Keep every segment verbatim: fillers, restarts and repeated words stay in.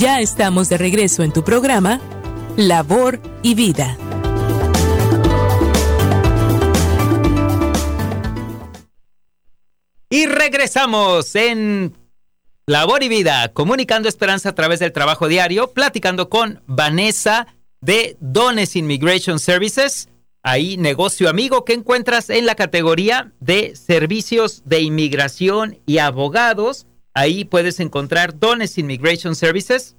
Ya estamos de regreso en tu programa, Labor y Vida. Y regresamos en Labor y Vida, comunicando esperanza a través del trabajo diario, platicando con Vanessa de Dones Immigration Services, ahí negocio amigo que encuentras en la categoría de servicios de inmigración y abogados. Ahí puedes encontrar Dones Immigration Services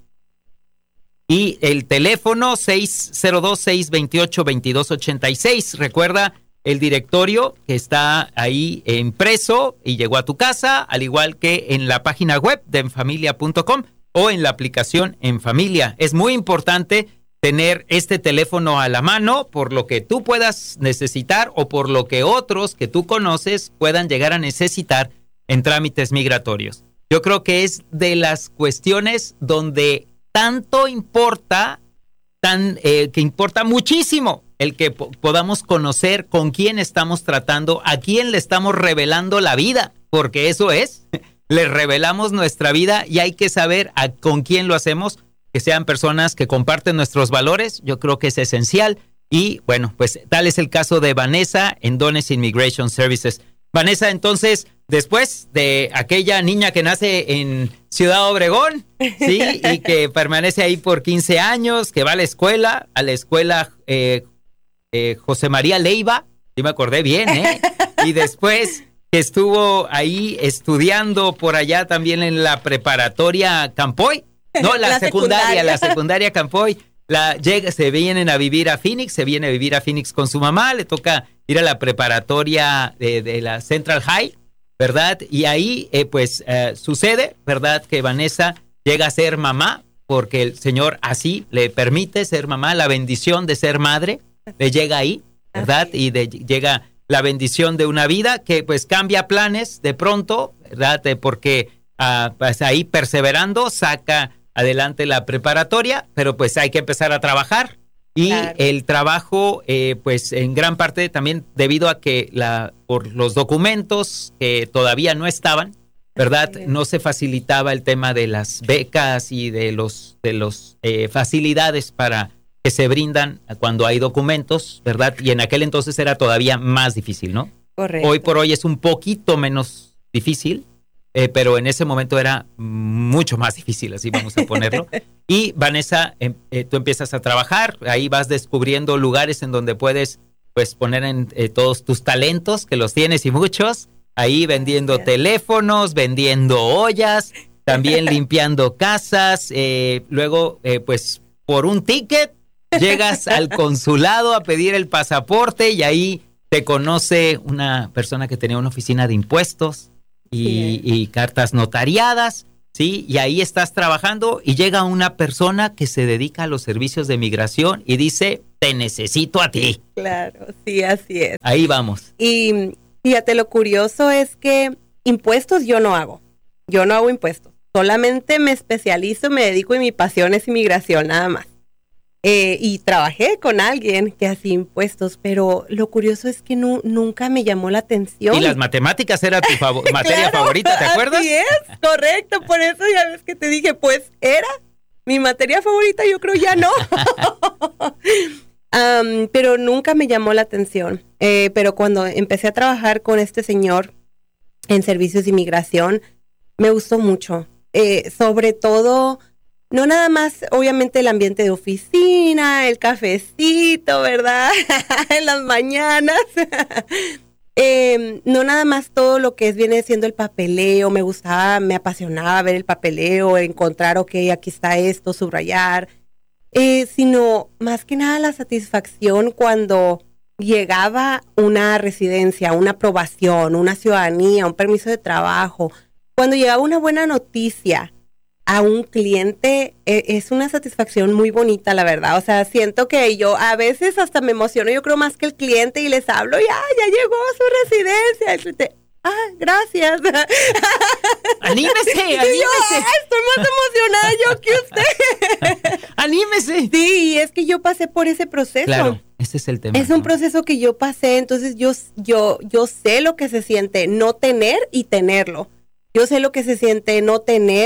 y el teléfono seis cero dos, seis dos ocho, dos dos ocho seis. Recuerda el directorio que está ahí impreso y llegó a tu casa, al igual que en la página web de enfamilia punto com o en la aplicación En Familia. Es muy importante tener este teléfono a la mano por lo que tú puedas necesitar o por lo que otros que tú conoces puedan llegar a necesitar en trámites migratorios. Yo creo que es de las cuestiones donde tanto importa, tan, eh, que importa muchísimo el que po- podamos conocer con quién estamos tratando, a quién le estamos revelando la vida, porque eso es, le revelamos nuestra vida y hay que saber a, con quién lo hacemos, que sean personas que comparten nuestros valores. Yo creo que es esencial. Y bueno, pues tal es el caso de Vanessa en Dones Immigration Services. Vanessa, entonces, después de aquella niña que nace en Ciudad Obregón, ¿sí? Y que permanece ahí por quince años, que va a la escuela, a la escuela eh, eh, José María Leiva, sí me acordé bien, ¿eh? Y después que estuvo ahí estudiando por allá también en la preparatoria Campoy, no, la, la secundaria, secundaria, la secundaria Campoy. La, llega, se vienen a vivir a Phoenix, se viene a vivir a Phoenix con su mamá, le toca ir a la preparatoria de, de la Central High, ¿verdad? Y ahí, eh, pues, eh, sucede, ¿verdad? Que Vanessa llega a ser mamá, porque el Señor así le permite ser mamá, la bendición de ser madre, le llega ahí, ¿verdad? Y de, llega la bendición de una vida que, pues, cambia planes de pronto, ¿verdad? Eh, porque, ah, pues, ahí perseverando, saca adelante la preparatoria, pero pues hay que empezar a trabajar y claro. El trabajo eh, pues en gran parte también debido a que la por los documentos que todavía no estaban, ¿verdad? No se facilitaba el tema de las becas y de los de los eh, facilidades para que se brindan cuando hay documentos, ¿verdad? Y en aquel entonces era todavía más difícil, ¿no? Correcto. Hoy por hoy es un poquito menos difícil. Eh, pero en ese momento era mucho más difícil, así vamos a ponerlo. Y Vanessa, eh, eh, tú empiezas a trabajar, ahí vas descubriendo lugares en donde puedes pues poner en eh, todos tus talentos, que los tienes y muchos, ahí vendiendo Gracias. teléfonos, vendiendo ollas, también limpiando casas, eh, luego eh, pues por un ticket llegas al consulado a pedir el pasaporte y ahí te conoce una persona que tenía una oficina de impuestos. Y, y cartas notariadas, ¿sí? Y ahí estás trabajando y llega una persona que se dedica a los servicios de migración y dice, te necesito a ti. Claro, sí, así es. Ahí vamos. Y fíjate, lo curioso es que impuestos yo no hago. Yo no hago impuestos. Solamente me especializo, me dedico y mi pasión es inmigración, nada más. Eh, y trabajé con alguien que hacía impuestos, pero lo curioso es que no, nunca me llamó la atención. Y las matemáticas era tu fav- materia claro, favorita, ¿te acuerdas? Así es, correcto, por eso ya ves que te dije, pues era mi materia favorita, yo creo ya no. um, pero nunca me llamó la atención. Eh, pero cuando empecé a trabajar con este señor en servicios de inmigración, me gustó mucho. Eh, sobre todo... No nada más, obviamente, el ambiente de oficina, el cafecito, ¿verdad? En las mañanas. eh, no nada más todo lo que es, viene siendo el papeleo. Me gustaba, me apasionaba ver el papeleo, encontrar, ok, aquí está esto, subrayar. Eh, sino más que nada la satisfacción cuando llegaba una residencia, una aprobación, una ciudadanía, un permiso de trabajo. Cuando llegaba una buena noticia a un cliente, eh, es una satisfacción muy bonita, la verdad. O sea, siento que yo a veces hasta me emociono, yo creo más que el cliente y les hablo, ya, ya llegó a su residencia. El cliente, ah, gracias. Anímese, anímese. Yo, ah, estoy más emocionada yo que usted. Anímese. Sí, es que yo pasé por ese proceso. Claro, ese es el tema. Es un ¿no? proceso que yo pasé, entonces yo, yo, yo sé lo que se siente no tener y tenerlo. Yo sé lo que se siente no tener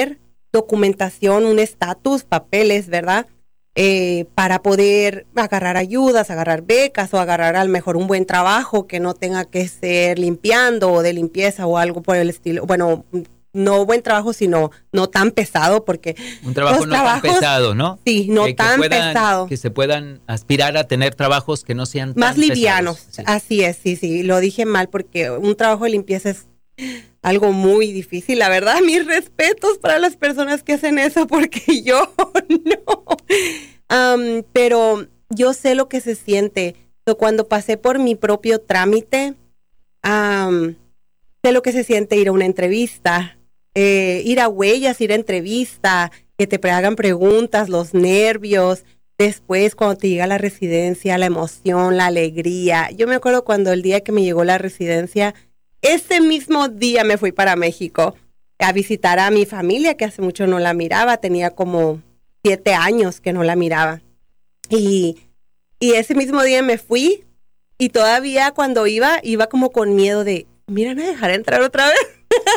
documentación, un estatus, papeles, ¿verdad? Eh, para poder agarrar ayudas, agarrar becas o agarrar a lo mejor un buen trabajo que no tenga que ser limpiando o de limpieza o algo por el estilo. Bueno, no buen trabajo, sino no tan pesado, porque un trabajo no trabajos, tan pesado, ¿no? Sí, no que, tan que puedan, pesado. Que se puedan aspirar a tener trabajos que no sean más tan livianos. Pesados, sí. Así es, sí, sí, lo dije mal, porque un trabajo de limpieza es algo muy difícil, la verdad. Mis respetos para las personas que hacen eso, porque yo no. Um, pero yo sé lo que se siente. So, cuando pasé por mi propio trámite, um, sé lo que se siente ir a una entrevista, eh, ir a huellas, ir a entrevista, que te hagan preguntas, los nervios. Después, cuando te llega la residencia, la emoción, la alegría. Yo me acuerdo cuando el día que me llegó la residencia, ese mismo día me fui para México a visitar a mi familia, que hace mucho no la miraba. Tenía como siete años que no la miraba. Y, y ese mismo día me fui, y todavía cuando iba, iba como con miedo de, ¿me van a dejar entrar otra vez?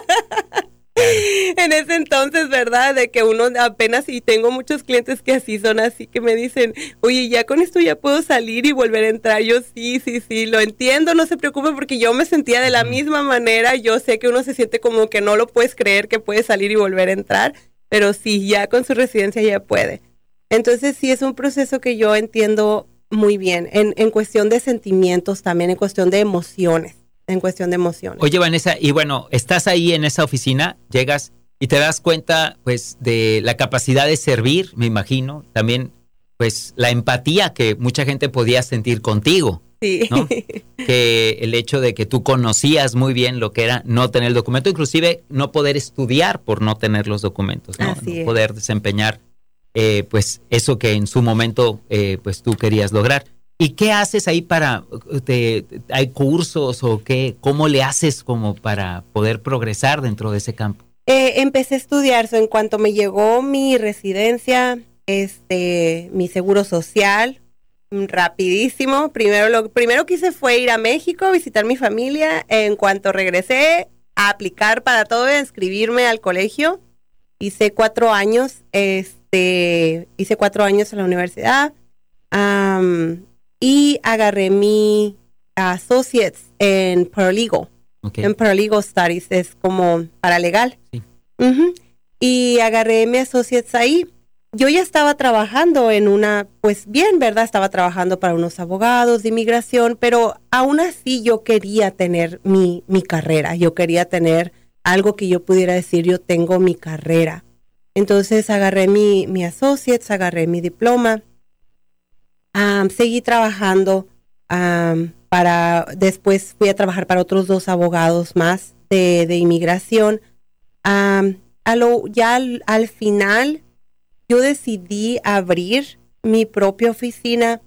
En ese entonces, ¿verdad? De que uno apenas, y tengo muchos clientes que así son, así que me dicen, oye, ya con esto ya puedo salir y volver a entrar. Yo sí, sí, sí, lo entiendo, no se preocupe, porque yo me sentía de la misma manera. Yo sé que uno se siente como que no lo puedes creer que puede salir y volver a entrar, pero sí, ya con su residencia ya puede. Entonces sí, es un proceso que yo entiendo muy bien, en, en cuestión de sentimientos también, en cuestión de emociones. En cuestión de emociones. Oye, Vanessa, y bueno, estás ahí en esa oficina, llegas y te das cuenta, pues, de la capacidad de servir, me imagino, también, pues, la empatía que mucha gente podía sentir contigo. Sí. ¿No? Que el hecho de que tú conocías muy bien lo que era no tener el documento, inclusive no poder estudiar por no tener los documentos, ¿no? Así no es. poder desempeñar, eh, pues, eso que en su momento, eh, pues, tú querías lograr. ¿Y qué haces ahí para, te, hay cursos o qué, cómo le haces como para poder progresar dentro de ese campo? Eh, empecé a estudiar, so, en cuanto me llegó mi residencia, este, mi seguro social, rapidísimo. Primero lo primero que hice fue ir a México a visitar mi familia. En cuanto regresé, a aplicar para todo, a inscribirme al colegio. Hice cuatro años, este, hice cuatro años en la universidad. Um, Y agarré mi associates en paralegal. Okay. En paralegal studies, es como paralegal. Sí. Uh-huh. Y agarré mi associates ahí. Yo ya estaba trabajando en una, pues bien, ¿verdad? Estaba trabajando para unos abogados de inmigración, pero aún así yo quería tener mi, mi carrera. Yo quería tener algo que yo pudiera decir, yo tengo mi carrera. Entonces agarré mi, mi associates, agarré mi diploma. Um, seguí trabajando um, para, después fui a trabajar para otros dos abogados más de, de inmigración. Um, a lo, ya al, al final yo decidí abrir mi propia oficina,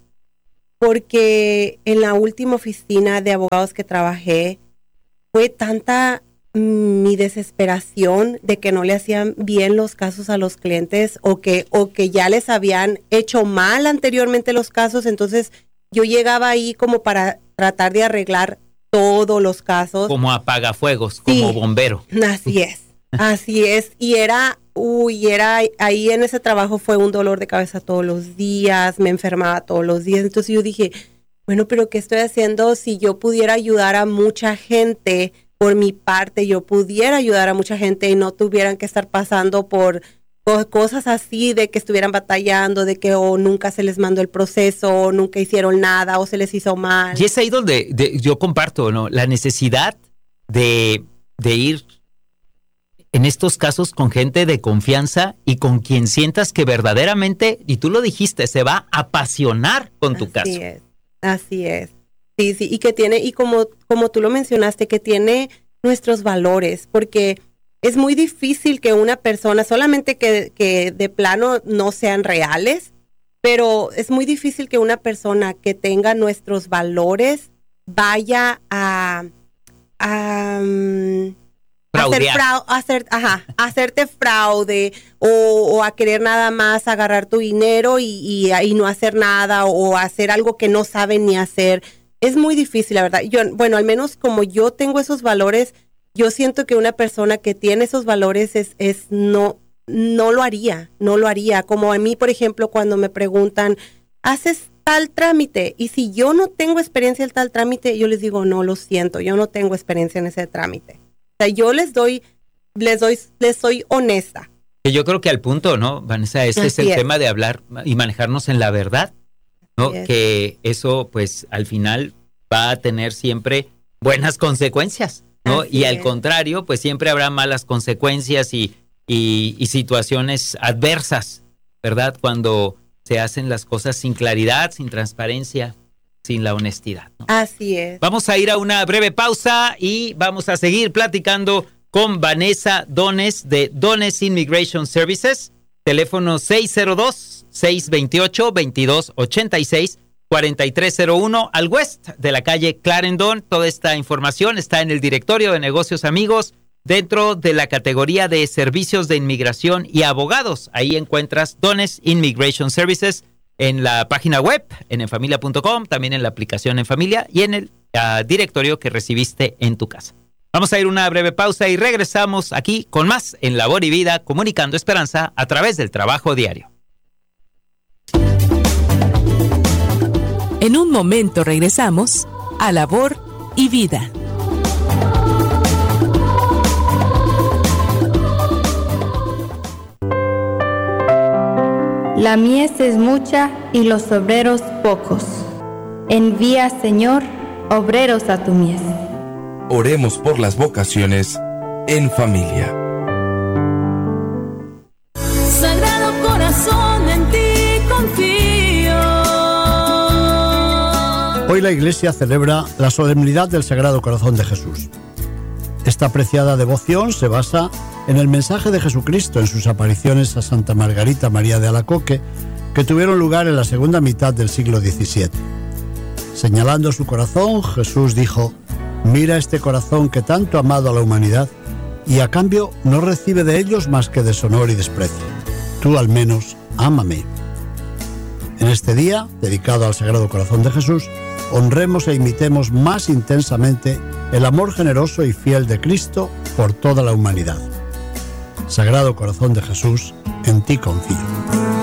porque en la última oficina de abogados que trabajé fue tanta mi desesperación de que no le hacían bien los casos a los clientes, o que, o que ya les habían hecho mal anteriormente los casos. Entonces yo llegaba ahí como para tratar de arreglar todos los casos. Como apagafuegos, Sí. como bombero. Así es, así es. Y era, uy, era, ahí en ese trabajo fue un dolor de cabeza todos los días, me enfermaba todos los días. Entonces yo dije, bueno, pero ¿qué estoy haciendo? Si yo pudiera ayudar a mucha gente, por mi parte, yo pudiera ayudar a mucha gente y no tuvieran que estar pasando por co- cosas así, de que estuvieran batallando, de que o nunca se les mandó el proceso, o nunca hicieron nada, o se les hizo mal. Y es ahí donde de, yo comparto, ¿no? La necesidad de, de ir en estos casos con gente de confianza y con quien sientas que verdaderamente, y tú lo dijiste, se va a apasionar con tu Así caso. es, así es. Sí, sí, y que tiene, y como, como tú lo mencionaste, que tiene nuestros valores, porque es muy difícil que una persona, solamente que, que de plano no sean reales, pero es muy difícil que una persona que tenga nuestros valores vaya a, a, um, hacer Fraudear. frau- hacer, ajá, hacerte fraude, o, o a querer nada más agarrar tu dinero y, y, y no hacer nada, o hacer algo que no saben ni hacer. Es muy difícil, la verdad. Yo, bueno, al menos como yo tengo esos valores, yo siento que una persona que tiene esos valores es, es no, no lo haría, no lo haría. Como a mí, por ejemplo, cuando me preguntan, ¿haces tal trámite? Y si yo no tengo experiencia en tal trámite, yo les digo, no, lo siento, yo no tengo experiencia en ese trámite. O sea, yo les doy, les doy, les soy honesta. Yo creo que al punto, ¿no, Vanessa? Ese es el es. tema de hablar y manejarnos en la verdad, ¿no? Que eso, pues, al final va a tener siempre buenas consecuencias, ¿no? Así y al es. contrario, pues siempre habrá malas consecuencias y Y, y situaciones adversas, ¿verdad? Cuando se hacen las cosas sin claridad, sin transparencia, sin la honestidad, ¿no? Así es. Vamos a ir a una breve pausa y vamos a seguir platicando con Vanessa Dones de Dones Immigration Services, teléfono seis cero dos, seis dos ocho, dos dos ocho seis, cuatro tres cero uno, al west de la calle Clarendon. Toda esta información está en el directorio de negocios amigos, dentro de la categoría de servicios de inmigración y abogados. Ahí encuentras Dones Immigration Services en la página web, en enfamilia punto com, también en la aplicación En Familia y en el uh, directorio que recibiste en tu casa. Vamos a ir a una breve pausa y regresamos aquí con más en Labor y Vida, comunicando esperanza a través del trabajo diario. En un momento regresamos a Labor y Vida. La mies es mucha y los obreros pocos. Envía, Señor, obreros a tu mies. Oremos por las vocaciones en familia. Sagrado corazón, en ti confío. Hoy la Iglesia celebra la solemnidad del Sagrado Corazón de Jesús. Esta apreciada devoción se basa en el mensaje de Jesucristo en sus apariciones a Santa Margarita María de Alacoque, que tuvieron lugar en la segunda mitad del siglo diecisiete. Señalando su corazón, Jesús dijo: «Mira este corazón que tanto ha amado a la humanidad y a cambio no recibe de ellos más que deshonor y desprecio. Tú al menos ámame». En este día, dedicado al Sagrado Corazón de Jesús, honremos e imitemos más intensamente el amor generoso y fiel de Cristo por toda la humanidad. Sagrado Corazón de Jesús, en ti confío.